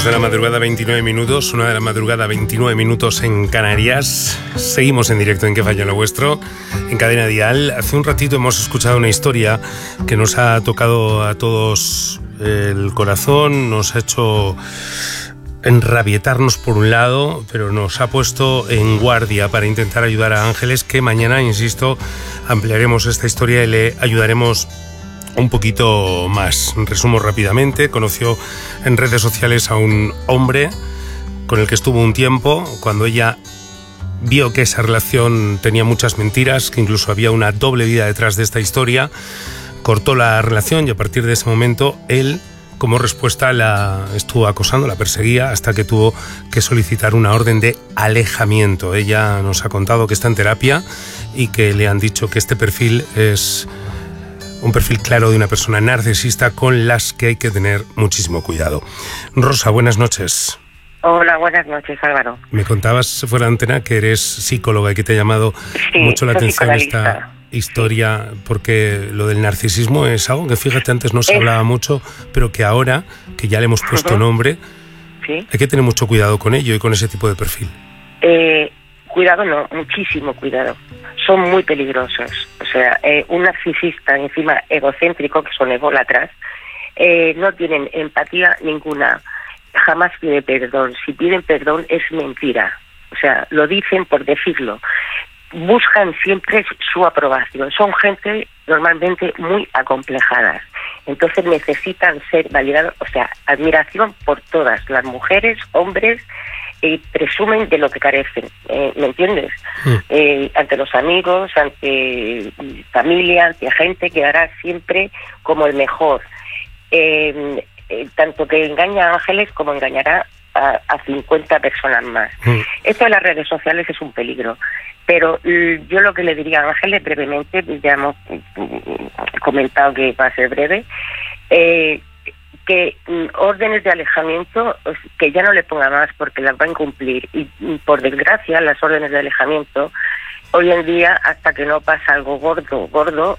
2 de la madrugada, 29 minutos, 1 de la madrugada, 29 minutos en Canarias. Seguimos en directo en ¿Qué falla lo vuestro? En Cadena Dial. Hace un ratito hemos escuchado una historia que nos ha tocado a todos el corazón, nos ha hecho enrabietarnos por un lado, pero nos ha puesto en guardia para intentar ayudar a Ángeles, que mañana, insisto, ampliaremos esta historia y le ayudaremos un poquito más. Resumo rápidamente. Conoció en redes sociales a un hombre con el que estuvo un tiempo. Cuando ella vio que esa relación tenía muchas mentiras, que incluso había una doble vida detrás de esta historia, cortó la relación y a partir de ese momento él, como respuesta, la estuvo acosando, la perseguía hasta que tuvo que solicitar una orden de alejamiento. Ella nos ha contado que está en terapia y que le han dicho que este perfil es un perfil claro de una persona narcisista con las que hay que tener muchísimo cuidado. Rosa, buenas noches. Hola, buenas noches, Álvaro. Me contabas fuera de antena que eres psicóloga y que te ha llamado mucho la atención esta historia, porque lo del narcisismo es algo que, fíjate, antes no se hablaba mucho, pero que ahora, que ya le hemos puesto nombre, hay que tener mucho cuidado con ello y con ese tipo de perfil. Cuidado no, muchísimo cuidado. Son muy peligrosos. O sea, un narcisista, encima egocéntrico, que son ególatras, no tienen empatía ninguna. Jamás pide perdón. Si piden perdón es mentira. O sea, lo dicen por decirlo. Buscan siempre su aprobación. Son gente normalmente muy acomplejadas. Entonces necesitan ser validados, o sea, admiración por todas, las mujeres, hombres, presumen de lo que carecen, ¿me entiendes? Ante los amigos, ante familia, ante gente, quedará siempre como el mejor. Tanto que engaña a Ángeles como engañará a 50 personas más. Esto de las redes sociales es un peligro, pero yo lo que le diría a Ángeles brevemente, ya hemos comentado que va a ser breve, que órdenes de alejamiento, que ya no le ponga más porque las va a incumplir. Y por desgracia, las órdenes de alejamiento, hoy en día, hasta que no pasa algo gordo,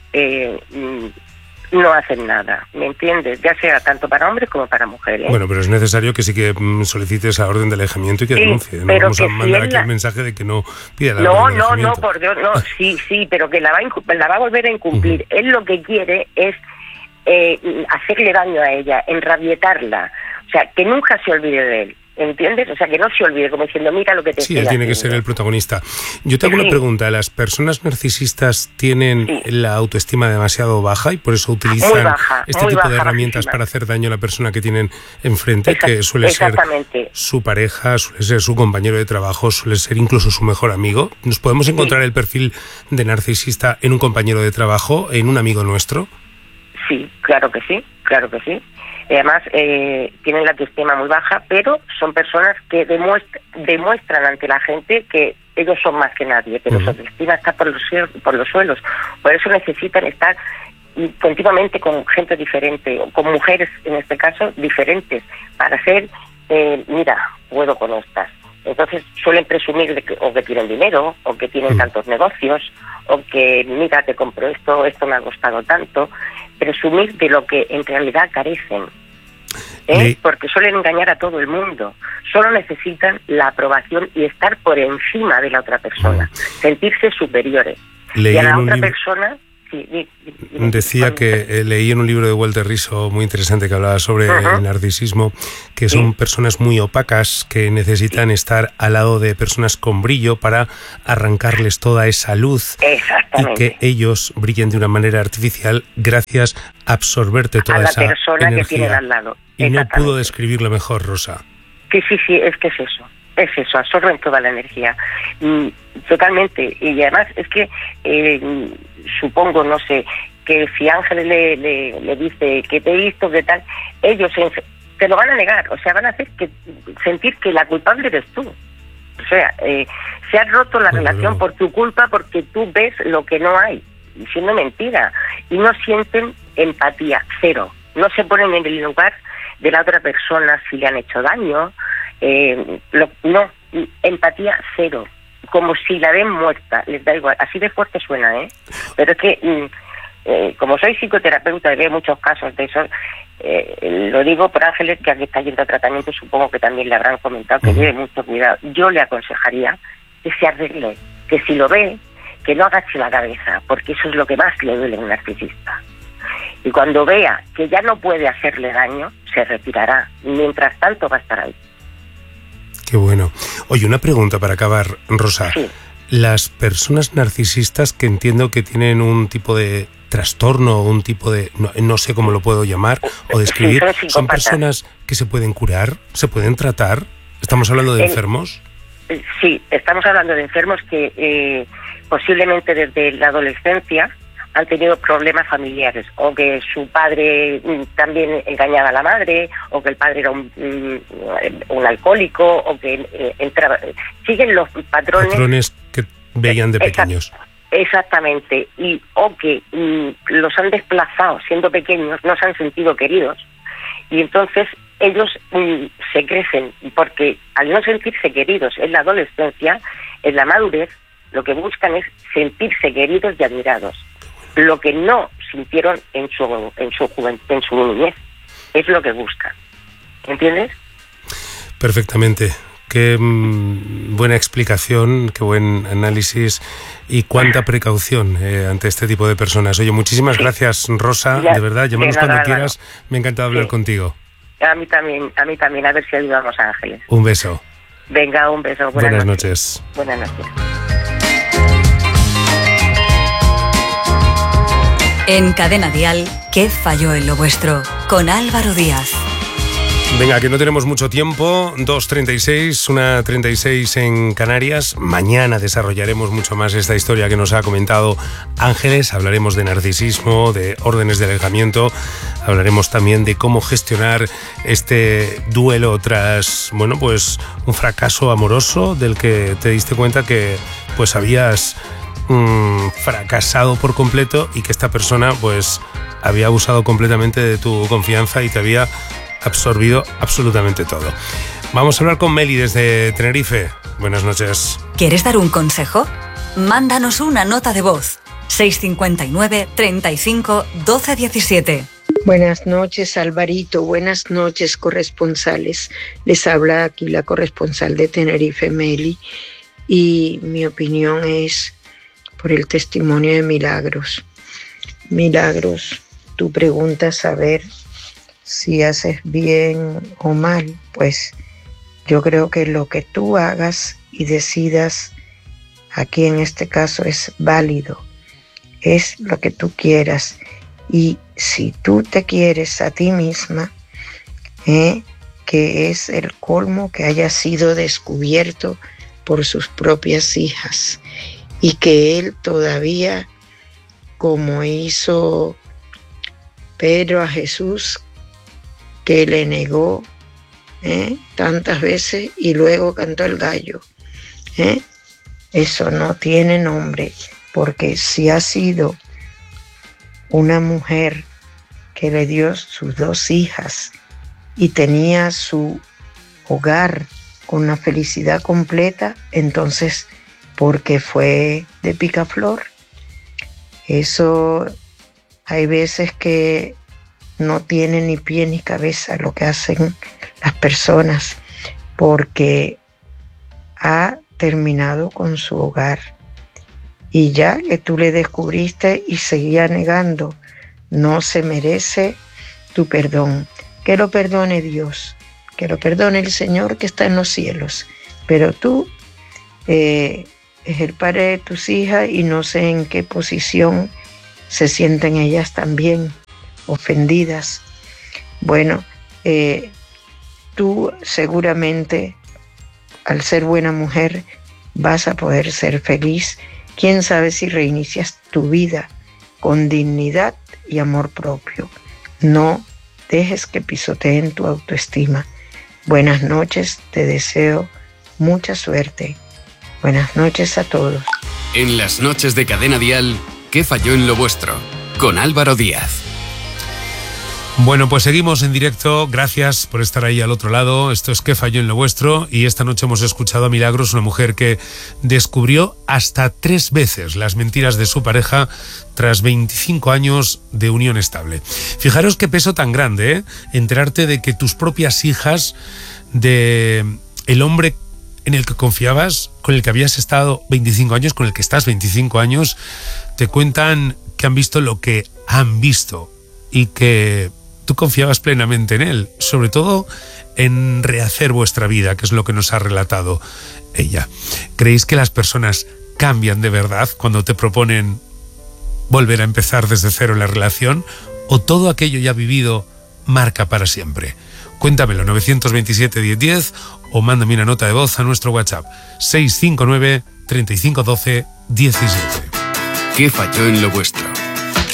no hacen nada, ¿me entiendes? Ya sea tanto para hombres como para mujeres. Bueno, pero es necesario que sí que solicites la orden de alejamiento y que denuncie. No vamos a mandar aquí el mensaje de que no pida la orden de alejamiento. No, por Dios, no, sí, pero que la va a volver a incumplir. Él lo que quiere es hacerle daño a ella, enrabietarla, o sea, que nunca se olvide de él, ¿entiendes? O sea, que no se olvide, como diciendo, mira lo que te estoy él tiene haciendo. Que ser el protagonista. Yo te hago una pregunta. ¿Las personas narcisistas tienen la autoestima demasiado baja y por eso utilizan este tipo de herramientas para hacer daño a la persona que tienen enfrente, que suele ser su pareja, suele ser su compañero de trabajo, suele ser incluso su mejor amigo? ¿Nos podemos encontrar el perfil de narcisista en un compañero de trabajo, en un amigo nuestro? Sí, claro que sí. Y además tienen la autoestima muy baja, pero son personas que demuestran ante la gente que ellos son más que nadie, pero su autoestima está por los suelos. Por eso necesitan estar continuamente con gente diferente, o con mujeres, en este caso, diferentes, para ser, mira, puedo con estas. Entonces suelen presumir de que o que tienen dinero, o que tienen tantos negocios, o que, mira, te compro esto me ha costado tanto. Presumir de lo que en realidad carecen, porque suelen engañar a todo el mundo. Solo necesitan la aprobación y estar por encima de la otra persona, sentirse superiores. Y a la otra persona... Decía que leí en un libro de Walter Rizzo muy interesante que hablaba sobre el narcisismo, que son personas muy opacas que necesitan estar al lado de personas con brillo para arrancarles toda esa luz y que ellos brillen de una manera artificial gracias a absorberte toda esa energía. A la persona que tienen al lado. Y no pudo describirlo mejor, Rosa. Sí, es que es eso, absorben toda la energía, totalmente. Y además es que supongo, no sé, que si Ángel le dice que te he visto, que tal, ellos te lo van a negar, o sea, van a hacer sentir que la culpable eres tú. O sea, se ha roto la relación por tu culpa porque tú ves lo que no hay, siendo mentira, y no sienten empatía, cero. No se ponen en el lugar de la otra persona si le han hecho daño. No, empatía cero, como si la ven muerta, les da igual, así de fuerte suena, pero es que como soy psicoterapeuta y veo muchos casos de esos, lo digo por Ángeles, que aquí está yendo a tratamiento, supongo que también le habrán comentado que lleve mucho cuidado. Yo le aconsejaría que se arregle, que si lo ve, que no agache la cabeza, porque eso es lo que más le duele a un narcisista. Y cuando vea que ya no puede hacerle daño, se retirará. Mientras tanto va a estar ahí. Qué bueno. Oye, una pregunta para acabar, Rosa. Sí. Las personas narcisistas, que entiendo que tienen un tipo de trastorno, un tipo de... no sé cómo lo puedo llamar o describir, sí, ¿son personas que se pueden curar? ¿Se pueden tratar? ¿Estamos hablando de enfermos? Sí, estamos hablando de enfermos que posiblemente desde la adolescencia han tenido problemas familiares, o que su padre también engañaba a la madre, o que el padre era un alcohólico, o que entraba... Siguen los patrones que veían de pequeños. Exactamente, o que los han desplazado siendo pequeños, no se han sentido queridos, y entonces ellos se crecen, porque al no sentirse queridos en la adolescencia, en la madurez, lo que buscan es sentirse queridos y admirados. Lo que no sintieron en su juventud, en su niñez, es lo que buscan. ¿Entiendes? Perfectamente. Qué buena explicación, qué buen análisis y cuánta precaución ante este tipo de personas. Oye, muchísimas gracias, Rosa, de verdad, llámanos cuando quieras. Me ha encantado hablar contigo. A mí también, a ver si ayudamos a Ángeles. Un beso. Venga, un beso. Buenas noches. Buenas noches. En Cadena Dial, ¿qué falló en lo vuestro? Con Álvaro Díaz. Venga, que no tenemos mucho tiempo, 2:36, 1:36 en Canarias. Mañana desarrollaremos mucho más esta historia que nos ha comentado Ángeles. Hablaremos de narcisismo, de órdenes de alejamiento. Hablaremos también de cómo gestionar este duelo tras, bueno, pues un fracaso amoroso del que te diste cuenta que pues habías fracasado por completo y que esta persona pues había abusado completamente de tu confianza y te había absorbido absolutamente todo. Vamos a hablar con Meli desde Tenerife. Buenas noches. ¿Quieres dar un consejo? Mándanos una nota de voz. 659 35 12 17. Buenas noches, Alvarito. Buenas noches, corresponsales. Les habla aquí la corresponsal de Tenerife, Meli. Y mi opinión es por el testimonio de Milagros. Milagros, tú preguntas saber si haces bien o mal. Pues yo creo que lo que tú hagas y decidas aquí en este caso es válido, es lo que tú quieras. Y si tú te quieres a ti misma, que es el colmo que haya sido descubierto por sus propias hijas, y que él todavía, como hizo Pedro a Jesús, que le negó tantas veces y luego cantó el gallo, eso no tiene nombre, porque si ha sido una mujer que le dio sus 2 hijas y tenía su hogar con una felicidad completa, entonces, ¿por qué fue de picaflor? Eso hay veces que no tiene ni pie ni cabeza lo que hacen las personas, porque ha terminado con su hogar. Y ya que tú le descubriste y seguía negando, no se merece tu perdón. Que lo perdone Dios, que lo perdone el Señor que está en los cielos. Pero tú es el padre de tus hijas y no sé en qué posición se sienten ellas también ofendidas. Bueno, tú seguramente, al ser buena mujer, vas a poder ser feliz. Quién sabe si reinicias tu vida con dignidad y amor propio. No dejes que pisoteen tu autoestima. Buenas noches, te deseo mucha suerte. Buenas noches a todos. En las noches de Cadena Dial, ¿qué falló en lo vuestro? Con Álvaro Díaz. Bueno, pues seguimos en directo. Gracias por estar ahí al otro lado. Esto es ¿Qué falló en lo vuestro? Y esta noche hemos escuchado a Milagros, una mujer que descubrió hasta 3 veces las mentiras de su pareja tras 25 años de unión estable. Fijaros qué peso tan grande, ¿eh? Enterarte de que tus propias hijas, de el hombre en el que confiabas, con el que habías estado 25 años, con el que estás 25 años, te cuentan que han visto lo que han visto y que tú confiabas plenamente en él, sobre todo en rehacer vuestra vida, que es lo que nos ha relatado ella. ¿Creéis que las personas cambian de verdad cuando te proponen volver a empezar desde cero en la relación? ¿O todo aquello ya vivido marca para siempre? Cuéntamelo, 927 1010 o mándame una nota de voz a nuestro WhatsApp 659 3512 17. ¿Qué falló en lo vuestro?